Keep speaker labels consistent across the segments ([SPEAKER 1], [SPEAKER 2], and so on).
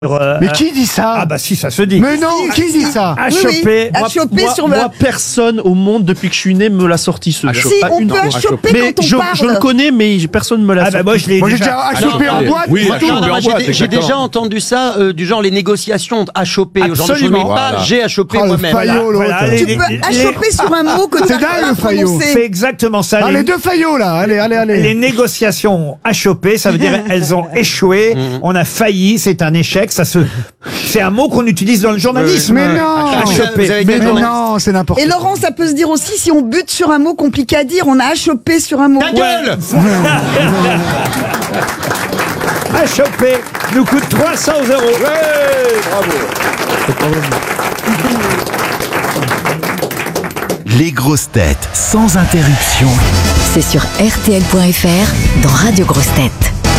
[SPEAKER 1] Mais qui dit ça?
[SPEAKER 2] Ah bah si, ça se dit.
[SPEAKER 1] Mais non, qui dit ça?
[SPEAKER 2] À
[SPEAKER 3] Oui,
[SPEAKER 2] choper.
[SPEAKER 3] à choper sur le...
[SPEAKER 4] Moi, personne au monde depuis que je suis né me l'a sorti ce jeu.
[SPEAKER 3] Si, on peut achoper
[SPEAKER 4] Mais
[SPEAKER 3] quand on parle.
[SPEAKER 4] je le connais, mais personne me l'a
[SPEAKER 2] Ah bah
[SPEAKER 4] sorti.
[SPEAKER 2] moi je l'ai
[SPEAKER 1] Moi j'ai
[SPEAKER 2] déjà.
[SPEAKER 1] déjà chopé en boîte.
[SPEAKER 5] Oui,
[SPEAKER 1] c'est tout.
[SPEAKER 5] j'ai déjà entendu ça, du genre les négociations à choper. Genre, je
[SPEAKER 2] Absolument.
[SPEAKER 5] ne pas,
[SPEAKER 1] Voilà.
[SPEAKER 5] j'ai à choper
[SPEAKER 1] Oh, le
[SPEAKER 5] moi-même.
[SPEAKER 1] faillot, l'autre.
[SPEAKER 2] Voilà,
[SPEAKER 3] Tu peux achoper sur un mot que tu
[SPEAKER 1] C'est
[SPEAKER 3] n'as
[SPEAKER 1] dingue,
[SPEAKER 3] pas
[SPEAKER 1] le faillot.
[SPEAKER 3] prononcé.
[SPEAKER 2] C'est exactement ça.
[SPEAKER 1] Ah, les deux faillots là, allez.
[SPEAKER 2] Les négociations à choper, ça veut dire elles ont échoué, on a failli, c'est un échec, c'est un mot qu'on utilise dans le journalisme.
[SPEAKER 1] Mais non.
[SPEAKER 2] À choper.
[SPEAKER 5] Vous avez
[SPEAKER 1] Mais
[SPEAKER 5] quel nom
[SPEAKER 1] non, c'est n'importe
[SPEAKER 3] Et
[SPEAKER 1] quoi.
[SPEAKER 3] Laurent, ça peut se dire aussi si on bute sur un mot compliqué à dire, on a achoppé sur un mot.
[SPEAKER 5] Ta gueule
[SPEAKER 2] À choper nous coûte 300 €.
[SPEAKER 6] Les grosses têtes sans interruption.
[SPEAKER 7] C'est sur RTL.fr dans Radio Grosses Têtes.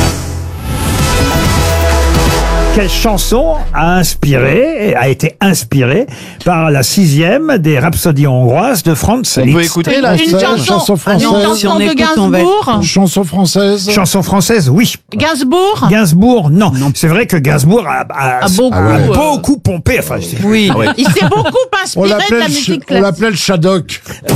[SPEAKER 2] Quelle chanson a été inspirée par la 6e des Rhapsodies hongroises de Franz
[SPEAKER 8] On
[SPEAKER 2] Liszt.
[SPEAKER 8] peut écouter la
[SPEAKER 9] Une chanson
[SPEAKER 8] française.
[SPEAKER 9] de Gainsbourg.
[SPEAKER 8] Chanson française.
[SPEAKER 2] Chanson française, oui.
[SPEAKER 9] Gainsbourg.
[SPEAKER 2] Gainsbourg, non. C'est vrai que Gainsbourg a
[SPEAKER 9] beaucoup,
[SPEAKER 2] pompé. Enfin,
[SPEAKER 9] Oui.
[SPEAKER 8] Ah ouais.
[SPEAKER 9] Il s'est beaucoup
[SPEAKER 8] On
[SPEAKER 9] inspiré de la musique
[SPEAKER 8] on
[SPEAKER 9] classique.
[SPEAKER 8] l'appelait le Shadok.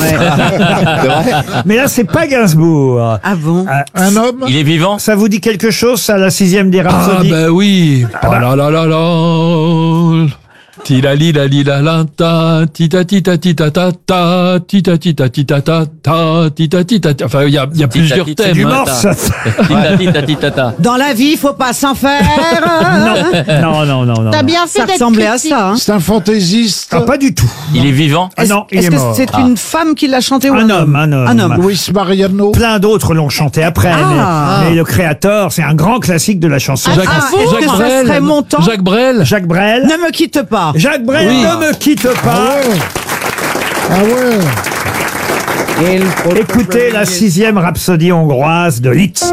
[SPEAKER 2] mais là, c'est pas Gainsbourg.
[SPEAKER 3] Ah bon?
[SPEAKER 8] Un homme.
[SPEAKER 5] Il est vivant.
[SPEAKER 2] Ça vous dit quelque chose, ça, la 6e des
[SPEAKER 8] Ah
[SPEAKER 2] Rhapsodies?
[SPEAKER 8] ben oui. Oh là là là là. Tila lila lila la ta tita tita tita ta ta tita tita tita ta ta tita tita. Enfin il y a plusieurs
[SPEAKER 5] tita,
[SPEAKER 2] C'est
[SPEAKER 8] thèmes.
[SPEAKER 2] du
[SPEAKER 8] hein.
[SPEAKER 2] morse.
[SPEAKER 5] Tita.
[SPEAKER 3] Dans la vie, faut pas s'en faire.
[SPEAKER 2] Non.
[SPEAKER 9] T'as bien fait
[SPEAKER 3] Ça
[SPEAKER 9] d'être
[SPEAKER 3] ressemblait à
[SPEAKER 9] critique.
[SPEAKER 3] ça. Hein.
[SPEAKER 8] C'est un fantaisiste.
[SPEAKER 2] Ah, pas du tout.
[SPEAKER 5] Il est vivant.
[SPEAKER 2] Ah non, il est mort.
[SPEAKER 3] C'est une femme qui l'a chanté ou
[SPEAKER 2] Un homme.
[SPEAKER 3] Un homme.
[SPEAKER 8] Luis Mariano.
[SPEAKER 2] Plein d'autres l'ont chanté après, mais le créateur, c'est un grand classique de la chanson.
[SPEAKER 8] Jacques,
[SPEAKER 3] est-ce que ça serait mon temps?
[SPEAKER 8] Jacques Brel.
[SPEAKER 2] Jacques Brel.
[SPEAKER 3] Ne me quitte pas.
[SPEAKER 2] Jacques Brel,
[SPEAKER 8] Oui.
[SPEAKER 2] ne me quitte pas.
[SPEAKER 8] Ah ouais.
[SPEAKER 2] Écoutez la 6e rhapsodie hongroise de Liszt.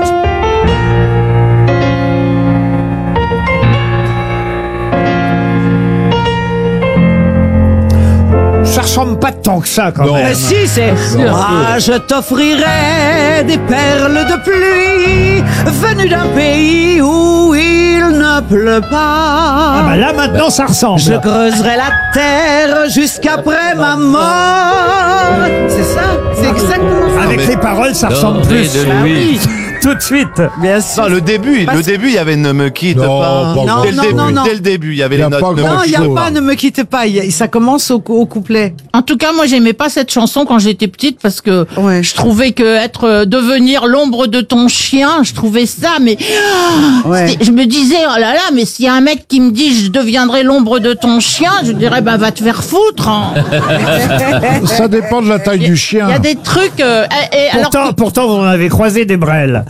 [SPEAKER 2] Ça ressemble pas tant que ça quand même.
[SPEAKER 3] Mais si, c'est moi, je t'offrirai des perles de pluie venues d'un pays où il ne pleut pas.
[SPEAKER 2] Ah bah là maintenant ça ressemble.
[SPEAKER 3] Je creuserai la terre jusqu'après ma mort. C'est ça, c'est exactement ça.
[SPEAKER 2] Avec les paroles ça ressemble plus.
[SPEAKER 3] Ah oui,
[SPEAKER 2] Tout de suite.
[SPEAKER 3] bien sûr.
[SPEAKER 5] Non, le début, il y avait ne me quitte
[SPEAKER 8] Non,
[SPEAKER 5] pas.
[SPEAKER 8] pas
[SPEAKER 3] Non,
[SPEAKER 5] Dès le
[SPEAKER 3] non,
[SPEAKER 5] début,
[SPEAKER 3] non, non.
[SPEAKER 5] dès le début, il y avait
[SPEAKER 8] Il y
[SPEAKER 5] les
[SPEAKER 8] a pas
[SPEAKER 5] notes.
[SPEAKER 8] grand-
[SPEAKER 3] Non, il n'y a
[SPEAKER 8] chose.
[SPEAKER 3] pas Ne me quitte pas. Ça commence au couplet.
[SPEAKER 9] En tout cas, moi, j'aimais pas cette chanson quand j'étais petite parce que
[SPEAKER 3] Ouais.
[SPEAKER 9] je trouvais que devenir l'ombre de ton chien, je trouvais ça, mais
[SPEAKER 3] Ouais.
[SPEAKER 9] je me disais, oh là là, mais s'il y a un mec qui me dit je deviendrai l'ombre de ton chien, je dirais, bah, va te faire foutre. Hein.
[SPEAKER 8] Ça dépend de la taille du chien.
[SPEAKER 9] Il y a des trucs, alors que-
[SPEAKER 2] Pourtant vous en avez croisé des Brel.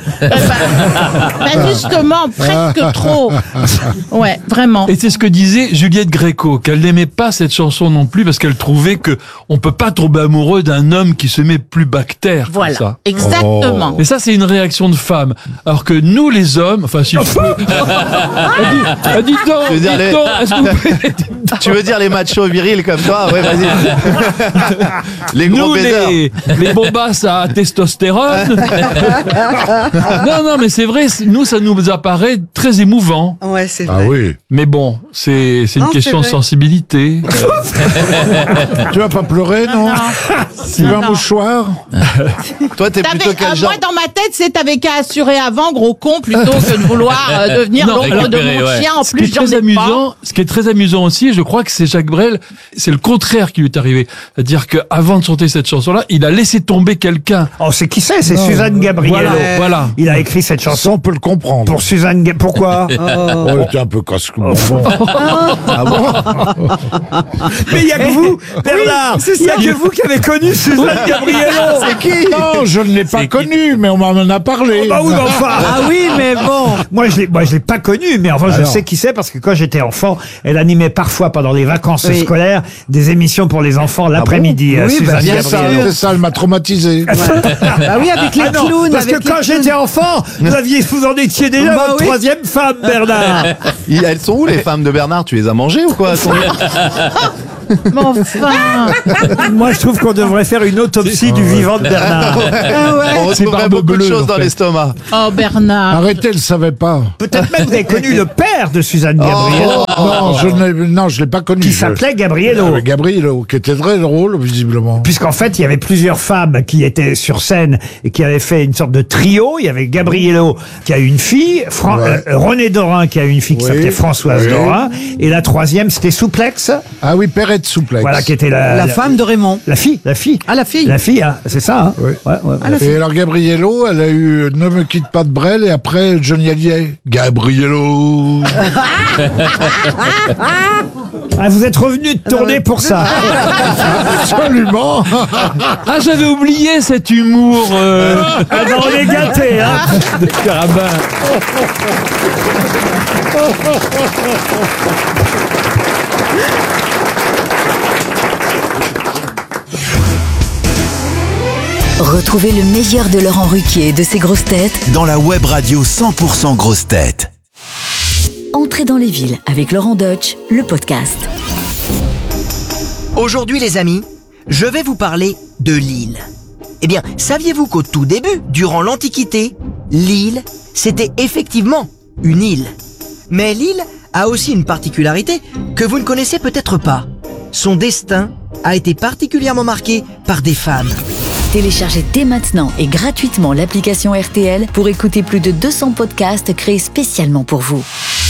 [SPEAKER 9] bah, justement, presque trop. Ouais, vraiment.
[SPEAKER 10] Et c'est ce que disait Juliette Gréco, qu'elle n'aimait pas cette chanson non plus parce qu'elle trouvait que on peut pas tomber amoureux d'un homme qui se met plus bactère. comme
[SPEAKER 9] Voilà,
[SPEAKER 10] ça.
[SPEAKER 9] exactement.
[SPEAKER 10] Et ça, c'est une réaction de femme. Alors que nous, les hommes, enfin, si je peux... Dis donc,
[SPEAKER 5] Je veux dire,
[SPEAKER 10] dis donc, est-ce que vous pouvez-
[SPEAKER 5] Tu veux dire les machos virils comme toi? Ouais, vas-y. Les gros
[SPEAKER 10] Nous,
[SPEAKER 5] baisers.
[SPEAKER 10] les bombasses à testostérone. non, mais c'est vrai, nous, ça nous apparaît très émouvant.
[SPEAKER 3] Ouais, c'est
[SPEAKER 8] Ah
[SPEAKER 3] vrai.
[SPEAKER 8] oui.
[SPEAKER 10] Mais bon, c'est une
[SPEAKER 3] Non,
[SPEAKER 10] question de
[SPEAKER 3] c'est vrai.
[SPEAKER 10] sensibilité.
[SPEAKER 8] Tu vas pas pleurer, non? Tu veux un
[SPEAKER 9] Non.
[SPEAKER 8] mouchoir?
[SPEAKER 5] Toi, t'es plutôt quel genre?
[SPEAKER 9] Moi, dans ma tête, t'avais qu'à assurer avant, gros con, plutôt que de vouloir devenir
[SPEAKER 10] Non,
[SPEAKER 9] l'ombre de
[SPEAKER 5] récupérer,
[SPEAKER 9] mon
[SPEAKER 5] ouais.
[SPEAKER 9] chien. En
[SPEAKER 10] Ce qui est
[SPEAKER 9] plus, j'en
[SPEAKER 10] très
[SPEAKER 9] ai
[SPEAKER 10] amusant, ce qui est très amusant aussi, je crois que c'est Jacques Brel, c'est le contraire qui lui est arrivé. C'est-à-dire qu'avant de chanter cette chanson-là, il a laissé tomber quelqu'un.
[SPEAKER 2] Oh, c'est qui c'est Suzanne Gabriello.
[SPEAKER 10] Voilà.
[SPEAKER 2] Il a écrit cette
[SPEAKER 8] Ça,
[SPEAKER 2] chanson
[SPEAKER 8] on peut le comprendre.
[SPEAKER 2] pour Suzanne Pourquoi?
[SPEAKER 8] Oh, il était un peu casse-cou.
[SPEAKER 2] Mais il y a que vous, Bernard.
[SPEAKER 3] c'est
[SPEAKER 2] Il y a
[SPEAKER 3] ça.
[SPEAKER 2] que vous qui avez connu Suzanne Gabriello.
[SPEAKER 8] C'est qui? Non, je ne l'ai pas connu, mais on m'en a parlé.
[SPEAKER 2] Bah oui, mais enfin.
[SPEAKER 3] Ah oui, mais bon.
[SPEAKER 2] Moi, je l'ai pas connue, mais enfin, je
[SPEAKER 8] Alors.
[SPEAKER 2] sais qui c'est parce que quand j'étais enfant, elle animait parfois pendant les vacances
[SPEAKER 3] Oui.
[SPEAKER 2] scolaires des émissions pour les enfants l'après-midi.
[SPEAKER 3] Oui,
[SPEAKER 2] Suzanne
[SPEAKER 3] bah, bien
[SPEAKER 2] Gabriello.
[SPEAKER 3] sûr.
[SPEAKER 8] C'est ça, elle m'a traumatisé.
[SPEAKER 3] Bah oui, avec les
[SPEAKER 2] Ah non,
[SPEAKER 3] clowns.
[SPEAKER 2] parce que
[SPEAKER 3] avec
[SPEAKER 2] quand
[SPEAKER 3] les
[SPEAKER 2] j'étais enfant, vous en étiez déjà
[SPEAKER 3] Bah
[SPEAKER 2] votre
[SPEAKER 3] oui.
[SPEAKER 2] troisième femme, Bernard.
[SPEAKER 5] Elles sont où les femmes de Bernard? Tu les as mangées ou quoi?
[SPEAKER 9] Mais enfin.
[SPEAKER 2] Moi, je trouve qu'on devrait faire une autopsie du vivant de Bernard.
[SPEAKER 9] Ah ouais.
[SPEAKER 5] On retrouverait
[SPEAKER 8] barbe
[SPEAKER 5] beaucoup de
[SPEAKER 8] bleue,
[SPEAKER 5] choses
[SPEAKER 8] en
[SPEAKER 5] dans
[SPEAKER 8] fait.
[SPEAKER 5] l'estomac.
[SPEAKER 9] Oh Bernard.
[SPEAKER 1] Arrêtez, elle ne savait pas.
[SPEAKER 2] Peut-être même vous avez connu le père de Suzanne
[SPEAKER 5] Oh.
[SPEAKER 2] Gabriel,
[SPEAKER 1] Non, je l'ai pas connu.
[SPEAKER 2] qui s'appelait Gabriello.
[SPEAKER 1] Gabriello, qui était très drôle, visiblement.
[SPEAKER 2] Puisqu'en fait, il y avait plusieurs femmes qui étaient sur scène et qui avaient fait une sorte de trio. Il y avait Gabriello qui a eu une fille, René Dorin qui a eu une fille qui
[SPEAKER 1] Oui.
[SPEAKER 2] s'appelait Françoise
[SPEAKER 1] Oui.
[SPEAKER 2] Dorin, et la troisième c'était Souplex,
[SPEAKER 1] Ah oui, Perrette Souplex.
[SPEAKER 2] voilà qui était
[SPEAKER 3] La femme de Raymond.
[SPEAKER 2] la fille.
[SPEAKER 3] Ah, la fille.
[SPEAKER 2] La fille, hein, c'est ça. Hein.
[SPEAKER 1] Oui.
[SPEAKER 2] Ouais, ouais.
[SPEAKER 1] Et alors Gabriello, elle a eu Ne me quitte pas de Brel et après Johnny Hallyday. Gabriello.
[SPEAKER 2] Ah, vous êtes revenu de tourner pour ça.
[SPEAKER 1] Absolument.
[SPEAKER 10] Ah, j'avais oublié cet humour.
[SPEAKER 2] Ah ben, on est gâtés, hein.
[SPEAKER 10] de Carabin.
[SPEAKER 7] Retrouvez le meilleur de Laurent Ruquier et de ses grosses têtes
[SPEAKER 6] Dans la web radio 100% grosses têtes.
[SPEAKER 7] Entrez dans les villes avec Laurent Deutsch, le podcast.
[SPEAKER 11] Aujourd'hui les amis, je vais vous parler de l'île. Eh bien, saviez-vous qu'au tout début, durant l'Antiquité, l'île, c'était effectivement une île. Mais l'île a aussi une particularité que vous ne connaissez peut-être pas. Son destin a été particulièrement marqué par des femmes.
[SPEAKER 7] Téléchargez dès maintenant et gratuitement l'application RTL pour écouter plus de 200 podcasts créés spécialement pour vous.